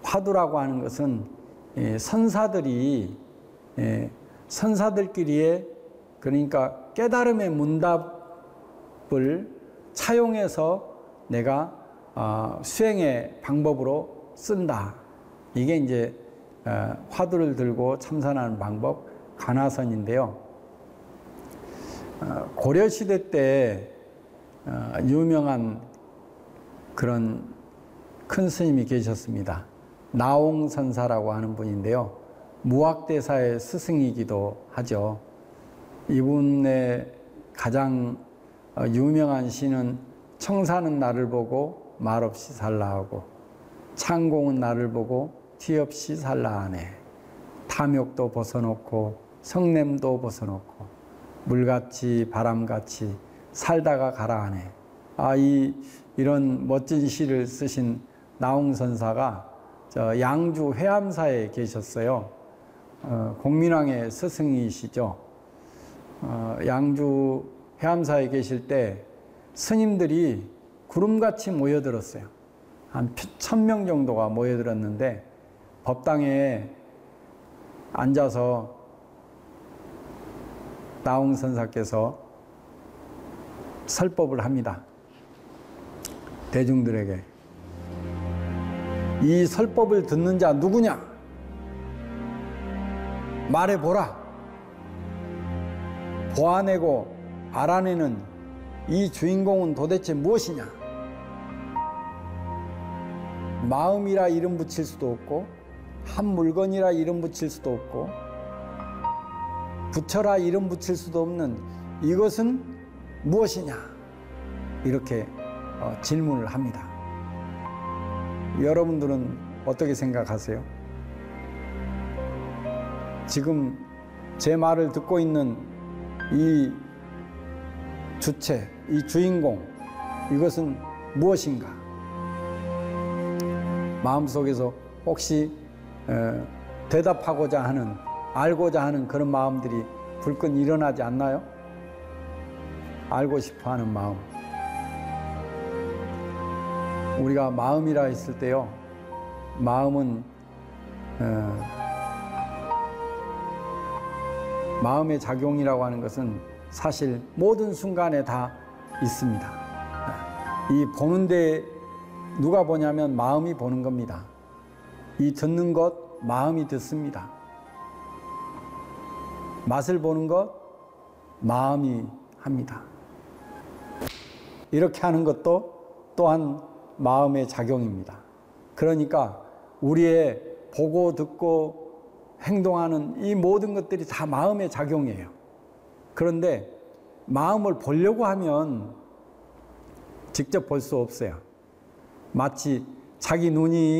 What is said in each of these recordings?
화두라고 하는 것은 선사들이 선사들끼리의 그러니까 깨달음의 문답을 차용해서 내가 수행의 방법으로 쓴다. 이게 이제 화두를 들고 참선하는 방법 관화선인데요. 고려시대 때 유명한 그런 큰 스님이 계셨습니다. 나홍선사라고 하는 분인데요. 무학대사의 스승이기도 하죠. 이분의 가장 유명한 시는 청사는 나를 보고 말없이 살라 하고 창공은 나를 보고 뒤없이 살라 하네. 탐욕도 벗어놓고 성냄도 벗어놓고 물같이 바람같이 살다가 가라 하네. 이런 멋진 시를 쓰신 나홍선사가 양주 회암사에 계셨어요. 공민왕의 스승이시죠. 양주 회암사에 계실 때 스님들이 구름같이 모여들었어요. 한 1000명 정도가 모여들었는데 법당에 앉아서 나홍선사께서 설법을 합니다. 대중들에게. 이 설법을 듣는 자 누구냐? 말해보라. 보아내고 알아내는 이 주인공은 도대체 무엇이냐? 마음이라 이름 붙일 수도 없고 한 물건이라 이름 붙일 수도 없고 부처라 이름 붙일 수도 없는 이것은 무엇이냐? 이렇게 질문을 합니다. 여러분들은 어떻게 생각하세요? 지금 제 말을 듣고 있는 이 주체, 이 주인공, 이것은 무엇인가? 마음속에서 혹시 대답하고자 하는, 알고자 하는 그런 마음들이 불끈 일어나지 않나요? 알고 싶어 하는 마음. 우리가 마음이라 했을 때요, 마음은 마음의 작용이라고 하는 것은 사실 모든 순간에 다 있습니다. 이 보는데 누가 보냐면 마음이 보는 겁니다. 이 듣는 것 마음이 듣습니다. 맛을 보는 것 마음이 합니다. 이렇게 하는 것도 또한 마음의 작용입니다. 그러니까 우리의 보고 듣고 행동하는 이 모든 것들이 다 마음의 작용이에요. 그런데 마음을 보려고 하면 직접 볼 수 없어요. 마치 자기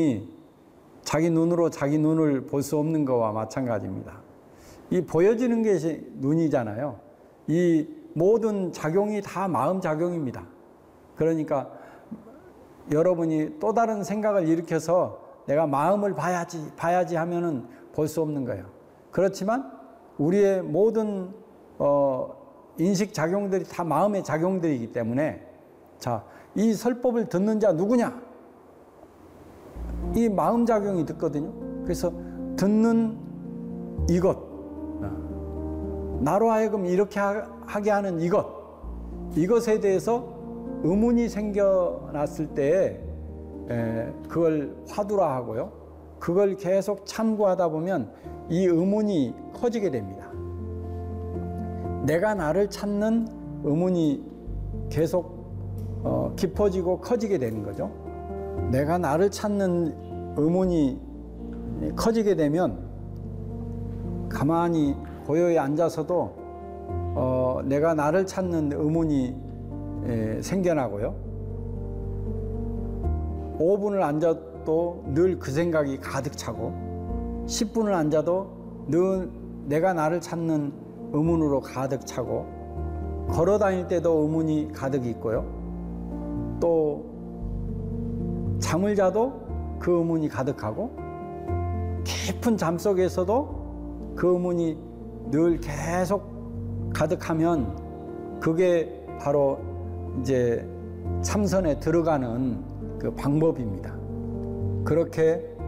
눈으로 자기 눈을 볼 수 없는 것과 마찬가지입니다. 이 보여지는 것이 눈이잖아요. 이 모든 작용이 다 마음 작용입니다. 그러니까 여러분이 또 다른 생각을 일으켜서 내가 마음을 봐야지 하면은 볼 수 없는 거예요. 그렇지만 우리의 모든 인식 작용들이 다 마음의 작용들이기 때문에, 자, 이 설법을 듣는 자 누구냐? 이 마음 작용이 듣거든요. 그래서 듣는 이것, 나로 하여금 이렇게 하게 하는 이것에 대해서 의문이 생겨났을 때 그걸 화두라 하고요. 그걸 계속 참고하다 보면 이 의문이 커지게 됩니다. 내가 나를 찾는 의문이 계속 깊어지고 커지게 되는 거죠. 내가 나를 찾는 의문이 커지게 되면 가만히 고요히 앉아서도 내가 나를 찾는 의문이 생겨나고요. 5분을 앉아도 늘 그 생각이 가득 차고 10분을 앉아도 늘 내가 나를 찾는 의문으로 가득 차고 걸어 다닐 때도 의문이 가득 있고요. 또 잠을 자도 그 의문이 가득하고 깊은 잠 속에서도 그 의문이 늘 계속 가득하면 그게 바로 이제 참선에 들어가는 그 방법입니다. 그렇게